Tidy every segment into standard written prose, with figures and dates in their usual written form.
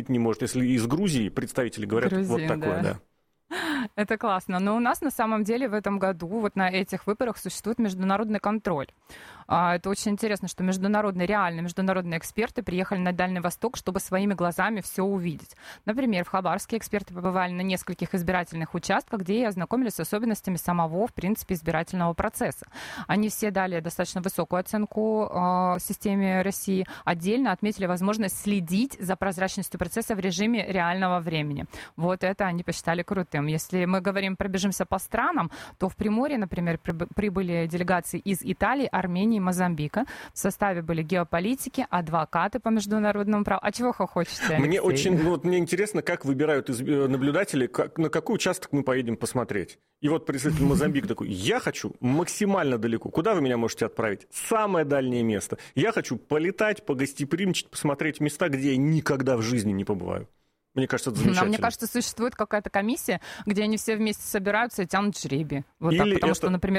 быть не может, если из Грузии представители говорят вот такое, да. Это классно. Но у нас на самом деле в этом году вот на этих выборах существует международный контроль. Это очень интересно, что реально международные эксперты приехали на Дальний Восток, чтобы своими глазами все увидеть. Например, в Хабаровске эксперты побывали на нескольких избирательных участках, где и ознакомились с особенностями самого, в принципе, избирательного процесса. Они все дали достаточно высокую оценку системе России. Отдельно отметили возможность следить за прозрачностью процесса в режиме реального времени. Вот это они посчитали крутым. Если мы пробежимся по странам, то в Приморье, например, прибыли делегации из Италии, Армении, Мозамбика. В составе были геополитики, адвокаты по международному праву. А чего хохочете, Алексей? Мне интересно, как выбирают наблюдатели, на какой участок мы поедем посмотреть. И вот представитель Мозамбика такой: я хочу максимально далеко. Куда вы меня можете отправить? Самое дальнее место. Я хочу полетать, погостеприимничать, посмотреть места, где я никогда в жизни не побываю. Мне кажется, это замечательно. Мне кажется, существует какая-то комиссия, где они все вместе собираются и тянут жребий. Вот так, потому что, например,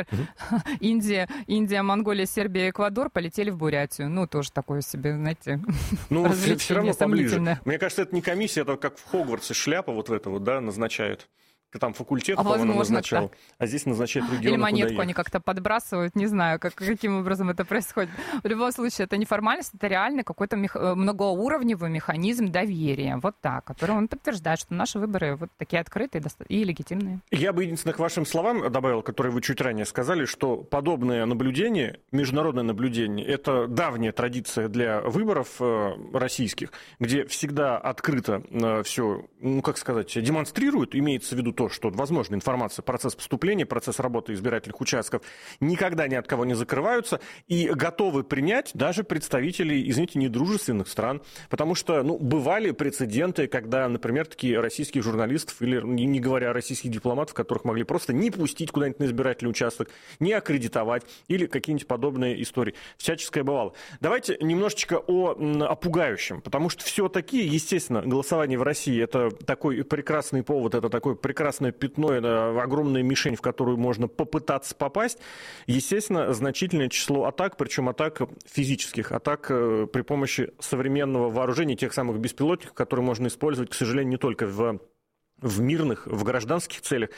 Индия, Монголия, Сербия, Эквадор полетели в Бурятию. Ну, тоже такое себе, знаете, развлечение все равно сомнительное. Поближе. Мне кажется, это не комиссия, это как в Хогвартсе шляпа вот в это вот, да, назначают. Там факультет, по-моему, назначал, а здесь назначают регионы. Или монетку они как-то подбрасывают, не знаю, каким образом это происходит. В любом случае, это не формальность, это реально какой-то многоуровневый механизм доверия, вот так, который он подтверждает, что наши выборы вот такие открытые и легитимные. Я бы единственно к вашим словам добавил, которые вы чуть ранее сказали, что подобное наблюдение, международное наблюдение, это давняя традиция для выборов российских, где всегда открыто все, демонстрируют, имеется в виду то, что, возможно, информация, процесс поступления, процесс работы избирательных участков никогда ни от кого не закрываются и готовы принять даже представителей, извините, недружественных стран. Потому что, бывали прецеденты, когда, например, такие российских журналистов, или не говоря о российских дипломатов, которых могли просто не пустить куда-нибудь на избирательный участок, не аккредитовать, или какие-нибудь подобные истории. Всяческое бывало. Давайте немножечко о пугающем, потому что все-таки, естественно, голосование в России — это такой прекрасный повод, это такой прекрасное пятно, это огромная мишень, в которую можно попытаться попасть. Естественно, значительное число атак, причем атак физических, атак при помощи современного вооружения, тех самых беспилотников, которые можно использовать, к сожалению, не только в мирных, в гражданских целях.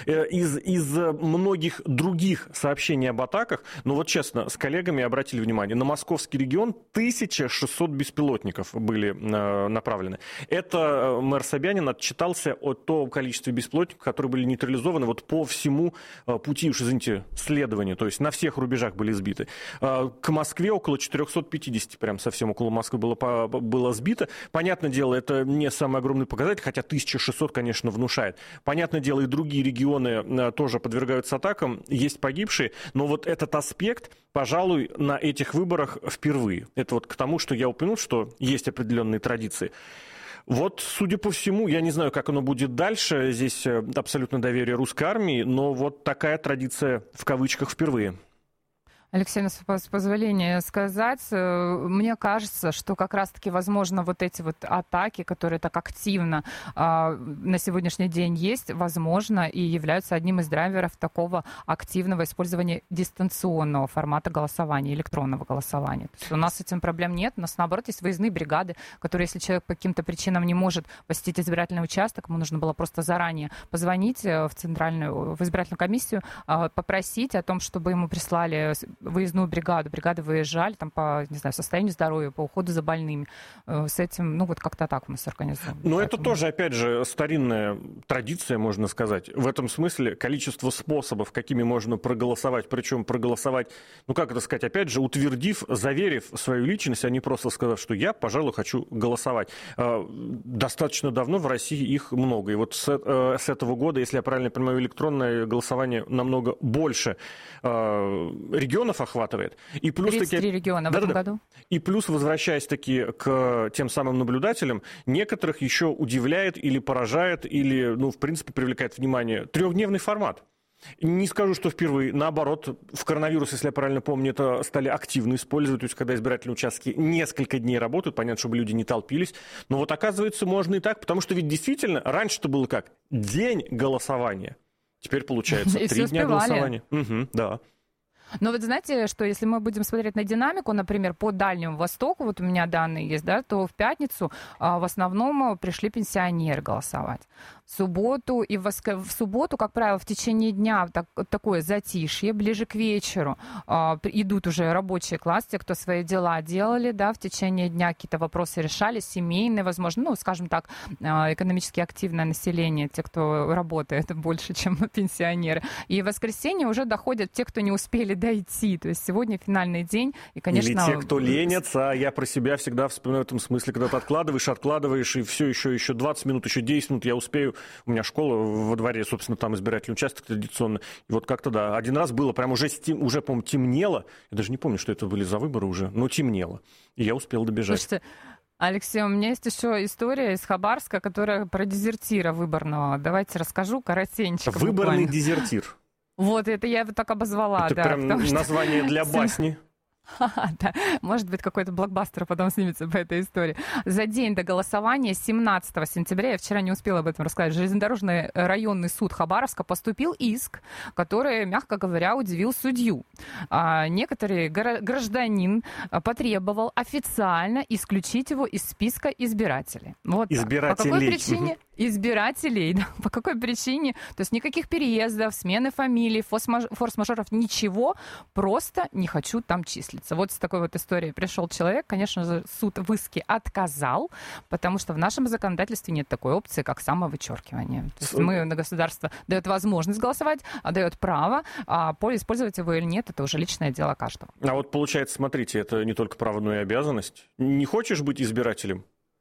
Из многих других сообщений об атаках, честно, с коллегами обратили внимание, на московский регион 1600 беспилотников были направлены. Это мэр Собянин отчитался о том количестве беспилотников, которые были нейтрализованы по всему пути, следования, то есть на всех рубежах были сбиты. К Москве около 450, прям совсем около Москвы было сбито. Понятное дело, это не самый огромный показатель, хотя 1600, конечно, внушает. Понятное дело, и другие регионы тоже подвергаются атакам, есть погибшие, но вот этот аспект, пожалуй, на этих выборах впервые. Это к тому, что я упомянул, что есть определенные традиции. Судя по всему, я не знаю, как оно будет дальше, здесь абсолютно доверие русской армии, но такая традиция в кавычках впервые. Алексей, с позволения сказать, мне кажется, что как раз-таки, возможно, эти атаки, которые так активно на сегодняшний день есть, возможно, и являются одним из драйверов такого активного использования дистанционного формата голосования, электронного голосования. То есть у нас с этим проблем нет, у нас, наоборот, есть выездные бригады, которые, если человек по каким-то причинам не может посетить избирательный участок, ему нужно было просто заранее позвонить в избирательную комиссию, попросить о том, чтобы ему прислали выездную бригаду. Бригады выезжали по, состоянию здоровья, по уходу за больными. С этим, как-то так у нас организовано. Но это тоже, опять же, старинная традиция, можно сказать. В этом смысле количество способов, какими можно проголосовать, причем проголосовать, опять же, утвердив, заверив свою личность, а не просто сказав, что я, пожалуй, хочу голосовать. Достаточно давно в России их много. И с этого года, если я правильно понимаю, электронное голосование намного больше регионов охватывает. И плюс 33 региона в этом году. И плюс, возвращаясь к тем самым наблюдателям, некоторых еще удивляет или поражает, или, в принципе, привлекает внимание трехдневный формат. Не скажу, что впервые. Наоборот, в коронавирус, если я правильно помню, это стали активно использовать. То есть, когда избирательные участки несколько дней работают, понятно, чтобы люди не толпились. Но оказывается, можно и так, потому что ведь действительно, раньше-то было как? День голосования. Теперь, получается, 3 дня голосования. Да. Но вот знаете, что если мы будем смотреть на динамику, например, по Дальнему Востоку, вот у меня данные есть, да, то в пятницу в основном пришли пенсионеры голосовать. В субботу и в субботу, как правило, в течение дня такое затишье, ближе к вечеру идут уже рабочие классы, те, кто свои дела делали, да, в течение дня какие-то вопросы решали, семейные, возможно, ну, скажем так, экономически активное население, те, кто работает больше, чем пенсионеры. И в воскресенье уже доходят те, кто не успели дойти. То есть сегодня финальный день, и, конечно... Или те, кто ленятся, я про себя всегда вспоминаю в этом смысле, когда ты откладываешь, и все, еще 20 минут, еще 10 минут, я успею. У меня школа во дворе, собственно, там избирательный участок традиционно. И вот как-то, да, один раз было, прям уже, по-моему, темнело. Я даже не помню, что это были за выборы уже, но темнело. И я успел добежать. Слушайте, Алексей, у меня есть еще история из Хабаровска, которая про дезертира выборного. Давайте расскажу коротенько. Выборный дезертир. Вот, это я его так обозвала. Это да, прям название для басни. Да. Может быть, какой-то блокбастер потом снимется по этой истории. За день до голосования, 17 сентября, я вчера не успела об этом рассказать, в Железнодорожный районный суд Хабаровска поступил иск, который, мягко говоря, удивил судью. Некоторый гражданин потребовал официально исключить его из списка избирателей. Вот избирателей. По какой причине? Избирателей. Да. По какой причине? То есть никаких переездов, смены фамилий, форс-мажоров, ничего. Просто не хочу там числиться. Вот с такой вот историей пришел человек. Конечно же, суд в иске отказал, потому что в нашем законодательстве нет такой опции, как самовычеркивание. То есть государство дает возможность голосовать, дает право, а использовать его или нет, это уже личное дело каждого. А вот получается, смотрите, это не только право, но и обязанность. Не хочешь быть избирателем?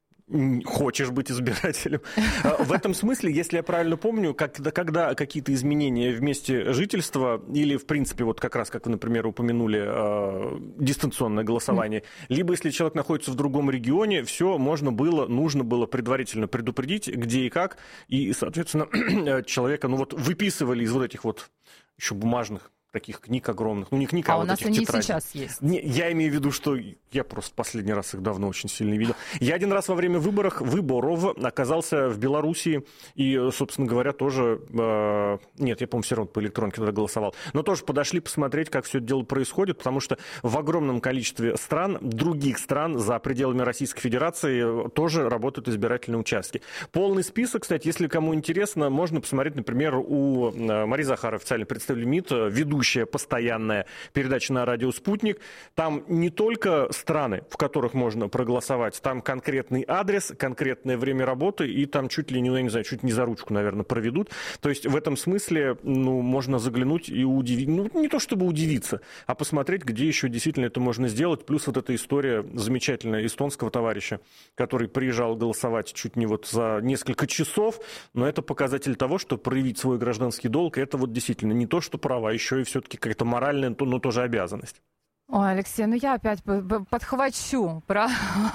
Хочешь быть избирателем. В этом смысле, если я правильно помню, когда какие-то изменения в месте жительства или, в принципе, вот как раз, как вы, например, упомянули, дистанционное голосование, либо если человек находится в другом регионе, все нужно было предварительно предупредить, где и как, и, соответственно, человека, выписывали из вот этих вот еще бумажных таких книг огромных. Ну, не книг, а вот этих тетрадей. У нас они сейчас есть. Я имею в виду, что я просто последний раз их давно очень сильно видел. Я один раз во время выборов оказался в Белоруссии и, собственно говоря, тоже... Нет, я, по-моему, все равно по электронке тогда голосовал. Но тоже подошли посмотреть, как все это дело происходит, потому что в огромном количестве других стран за пределами Российской Федерации тоже работают избирательные участки. Полный список, кстати, если кому интересно, можно посмотреть, например, у Марии Захаровой, официальный представитель МИД, ведущая постоянная передача на радио «Спутник». Там не только страны, в которых можно проголосовать, там конкретный адрес, конкретное время работы, и там чуть ли не за ручку, наверное, проведут. То есть в этом смысле можно заглянуть и удивить, не то чтобы удивиться, а посмотреть, где еще действительно это можно сделать. Плюс вот эта история замечательная эстонского товарища, который приезжал голосовать чуть не за несколько часов, но это показатель того, что проявить свой гражданский долг, это действительно не то, что право, а еще и все-таки какая-то моральная, но тоже обязанность. Ой, Алексей, я опять подхвачу про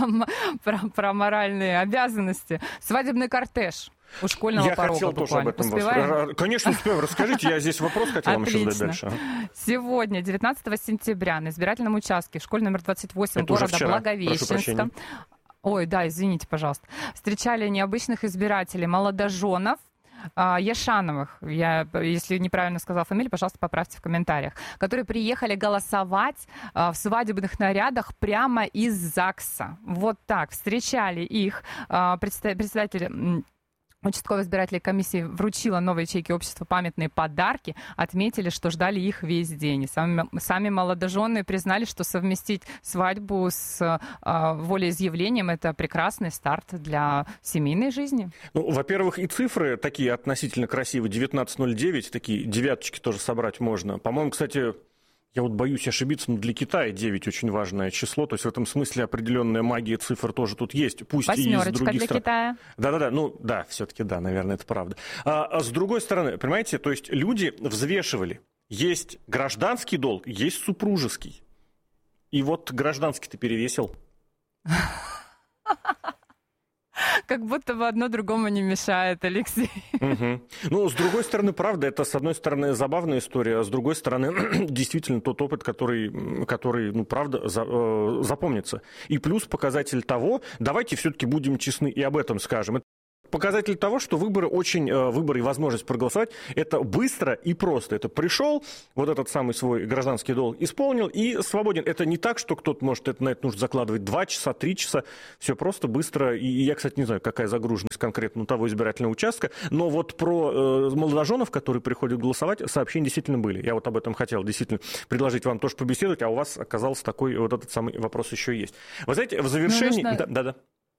моральные обязанности. Свадебный кортеж у школьного порога. Я хотел тоже об этом вас. Конечно, успеем. Расскажите, я здесь вопрос хотел вам еще задать дальше. Сегодня, 19 сентября, на избирательном участке, школе номер 28 города Благовещенска. Ой, да, извините, пожалуйста. Встречали необычных избирателей, молодоженов, Яшановых, если неправильно сказала фамилию, пожалуйста, поправьте в комментариях, которые приехали голосовать в свадебных нарядах прямо из ЗАГСа. Вот так, встречали их председатель участковой избирательной комиссии вручила новой ячейке общества памятные подарки, отметили, что ждали их весь день. И сами молодоженные признали, что совместить свадьбу с волеизъявлением – это прекрасный старт для семейной жизни. Во-первых, и цифры такие относительно красивые, 19.09, такие девяточки тоже собрать можно. По-моему, кстати... Я боюсь ошибиться, но для Китая 9 очень важное число. То есть в этом смысле определенная магия цифр тоже тут есть. Пусть и из других стран. Китая. Да, все-таки да, наверное, это правда. А с другой стороны, понимаете, то есть люди взвешивали. Есть гражданский долг, есть супружеский. И вот гражданский-то перевесил. Как будто бы одно другому не мешает, Алексей. С другой стороны, правда, это, с одной стороны, забавная история, а с другой стороны, действительно тот опыт, который правда, запомнится. И плюс показатель того, давайте все-таки будем честны и об этом скажем. показатель того, что выборы и возможность проголосовать, это быстро и просто. Это пришел, вот этот самый свой гражданский долг исполнил и свободен. Это не так, что кто-то может на это нужно закладывать 2 часа, 3 часа. Все просто, быстро. И я, кстати, не знаю, какая загруженность конкретно у того избирательного участка, но вот про молодоженов, которые приходят голосовать, сообщения действительно были. Я вот об этом хотел действительно предложить вам тоже побеседовать, а у вас оказался такой вот этот самый вопрос еще есть. Вы знаете, в завершении... Да.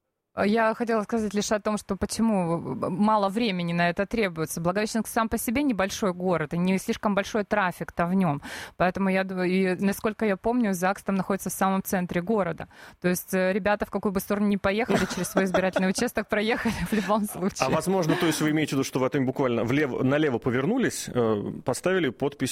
Я хотела сказать лишь о том, что почему мало времени на это требуется. Благовещенск сам по себе небольшой город, и не слишком большой трафик-то в нем. Поэтому я думаю, и насколько я помню, ЗАГС там находится в самом центре города. То есть ребята, в какую бы сторону ни поехали, через свой избирательный участок проехали в любом случае. А возможно, то есть вы имеете в виду, что в этом буквально налево повернулись, поставили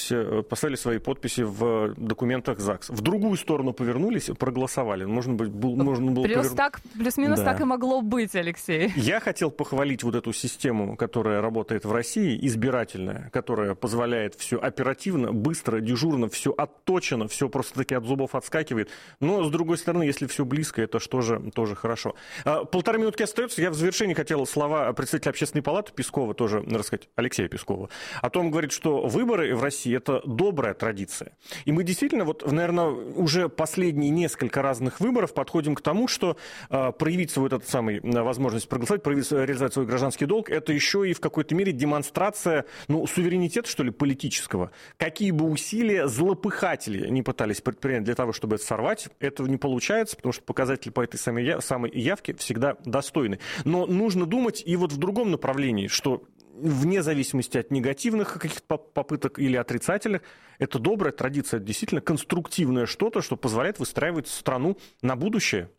свои подписи в документах ЗАГС. В другую сторону повернулись, проголосовали. Можно было плюс-минус так и могло быть, Алексей. Я хотел похвалить вот эту систему, которая работает в России, избирательная, которая позволяет все оперативно, быстро, дежурно, все отточено, все просто-таки от зубов отскакивает. Но, с другой стороны, если все близко, это что же тоже хорошо. 1,5 минутки остается. Я в завершении хотел слова представителя Общественной палаты Пескова тоже рассказать, Алексея Пескова, о том, говорит, что выборы в России – это добрая традиция. И мы действительно, вот, наверное, уже последние несколько разных выборов подходим к тому, что проявить свой этот самый возможность проголосовать, реализовать свой гражданский долг, это еще и в какой-то мере демонстрация, суверенитета, что ли, политического. Какие бы усилия злопыхатели не пытались предпринять для того, чтобы это сорвать, этого не получается, потому что показатели по этой самой явке всегда достойны. Но нужно думать и вот в другом направлении, что вне зависимости от негативных каких-то попыток или отрицательных, это добрая традиция, это действительно конструктивное что-то, что позволяет выстраивать страну на будущее.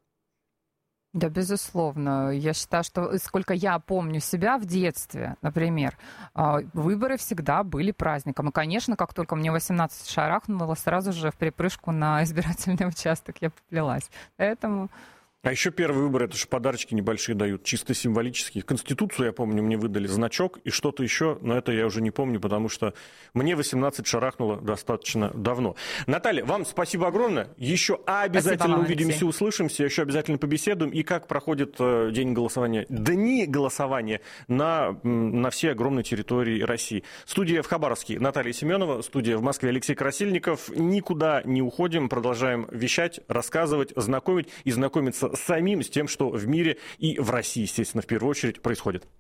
Да, безусловно. Я считаю, что сколько я помню себя в детстве, например, выборы всегда были праздником. И, конечно, как только мне 18 шарахнуло, сразу же в припрыжку на избирательный участок я поплелась. Поэтому... А еще первый выбор, это же подарочки небольшие дают, чисто символические. Конституцию, я помню, мне выдали значок и что-то еще, но это я уже не помню, потому что мне 18 шарахнуло достаточно давно. Наталья, вам спасибо огромное. Еще обязательно вам, увидимся, Алексей. Услышимся, еще обязательно побеседуем. И как проходит день голосования, дни голосования на всей огромной территории России. Студия в Хабаровске Наталья Семенова, студия в Москве Алексей Красильников. Никуда не уходим, продолжаем вещать, рассказывать, знакомить и знакомиться самим с тем, что в мире и в России, естественно, в первую очередь происходит.